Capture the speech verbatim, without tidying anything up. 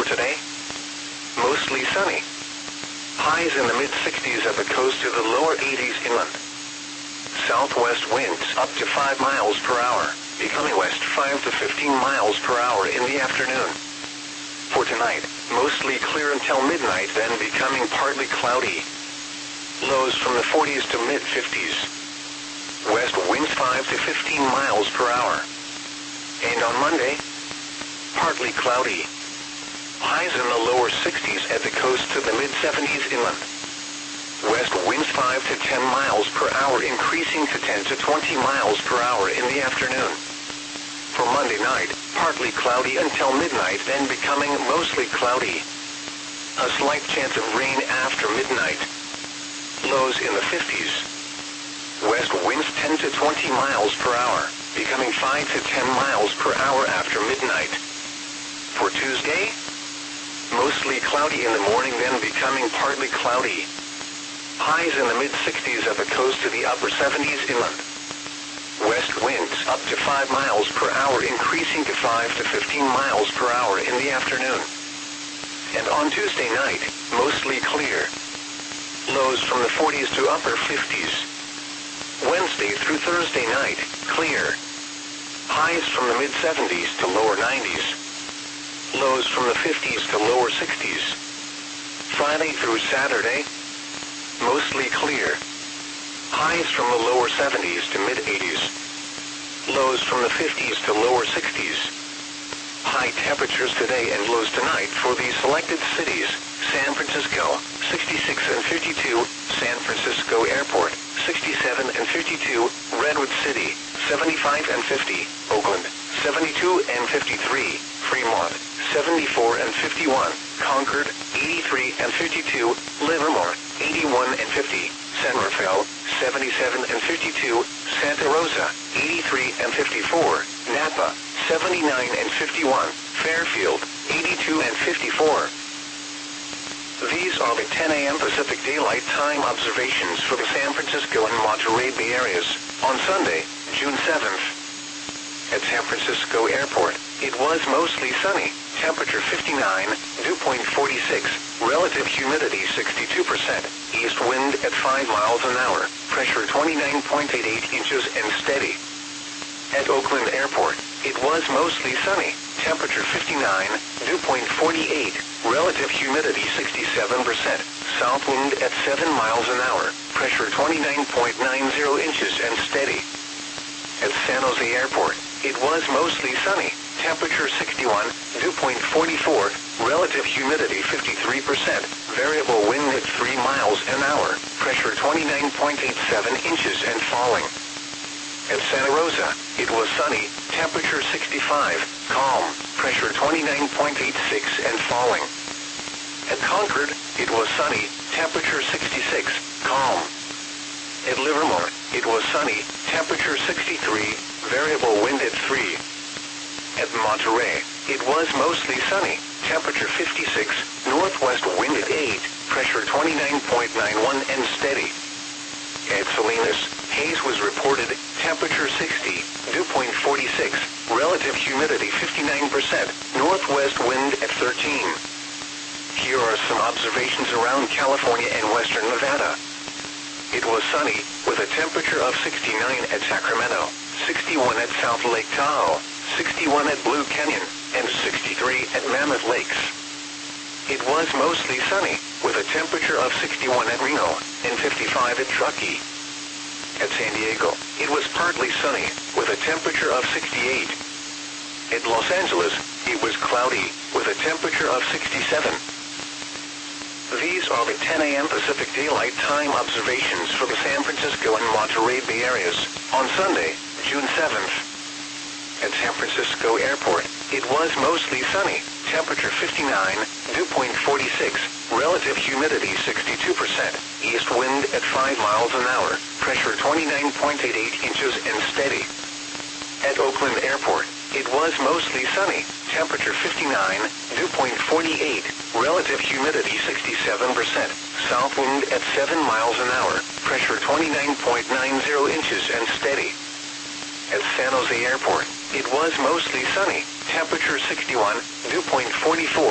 today? Mostly sunny. Highs in the mid sixties at the coast to the lower eighties inland. Southwest winds up to five miles per hour, becoming west five to fifteen miles per hour in the afternoon. For tonight, mostly clear until midnight, then becoming partly cloudy. Lows from the forties to mid fifties. West winds five to fifteen miles per hour. And on Monday, partly cloudy. Highs in the lower sixties at the coast to the mid seventies inland. West winds five to ten miles per hour, increasing to ten to twenty miles per hour in the afternoon. For Monday night, partly cloudy until midnight, then becoming mostly cloudy. A slight chance of rain after midnight. Lows in the fifties. West winds ten to twenty miles per hour, becoming five to ten miles per hour after midnight. For Tuesday, mostly cloudy in the morning, then becoming partly cloudy. Highs in the mid sixties at the coast to the upper seventies inland. West winds up to five miles per hour, increasing to five to fifteen miles per hour in the afternoon. And on Tuesday night, mostly clear. Lows from the forties to upper fifties. Wednesday through Thursday night, clear. Highs from the mid seventies to lower nineties. Lows from the fifties to lower sixties. Friday through Saturday, mostly clear. Highs from the lower seventies to mid eighties. Lows from the fifties to lower sixties. High temperatures today and lows tonight for these selected cities: San Francisco, sixty-six and fifty-two, San Francisco Airport, sixty-seven and fifty-two, Redwood City, seventy-five and fifty, Oakland, seventy-two and fifty-three, Fremont, seventy-four and fifty-one, Concord, eighty-three and fifty-two, Livermore, eighty-one and fifty, San Rafael, seventy-seven and fifty-two, Santa Rosa, eighty-three and fifty-four, Napa, seventy-nine and fifty-one, Fairfield, eighty-two and fifty-four. These are the ten a m Pacific Daylight Time observations for the San Francisco and Monterey Bay areas on Sunday, June seventh. At San Francisco Airport, it was mostly sunny, temperature fifty-nine, dew point forty-six, relative humidity sixty-two percent, east wind at five miles an hour, pressure twenty-nine point eight eight inches and steady. At Oakland Airport, it was mostly sunny, temperature fifty-nine, dew point forty-eight, relative humidity sixty-seven percent, south wind at seven miles an hour, pressure twenty-nine point nine zero inches and steady. At San Jose Airport, it was mostly sunny, temperature sixty-one, dew point forty-four, relative humidity fifty-three percent, variable wind at three miles an hour, pressure twenty-nine point eight seven inches and falling. At Santa Rosa, it was sunny, temperature sixty-five, calm, pressure twenty-nine point eight six and falling. At Concord, it was sunny, temperature sixty-six, calm. At Livermore, it was sunny, temperature sixty-three, variable wind at three. At Monterey, it was mostly sunny, temperature fifty-six, northwest wind at eight, pressure twenty-nine point nine one and steady. At Salinas, haze was reported, temperature sixty, dew point forty-six, relative humidity fifty-nine percent, northwest wind at thirteen. Here are some observations around California and western Nevada. It was sunny, with a temperature of sixty-nine at Sacramento, sixty-one at South Lake Tahoe, sixty-one at Blue Canyon, and sixty-three at Mammoth Lakes. It was mostly sunny, with a temperature of sixty-one at Reno, and fifty-five at Truckee. At San Diego, it was partly sunny, with a temperature of sixty-eight. At Los Angeles, it was cloudy, with a temperature of sixty-seven. These are the ten a m Pacific Daylight Time observations for the San Francisco and Monterey Bay areas on Sunday, June seventh. At San Francisco Airport, it was mostly sunny, temperature fifty-nine, dew point forty-six, relative humidity sixty-two percent, east wind at five miles an hour, pressure twenty-nine point eight eight inches and steady. At Oakland Airport, it was mostly sunny, temperature fifty-nine, dew point forty-eight, relative humidity sixty-seven percent, south wind at seven miles an hour, pressure twenty-nine point nine zero inches and steady. At San Jose Airport, it was mostly sunny, temperature sixty-one, dew point forty-four.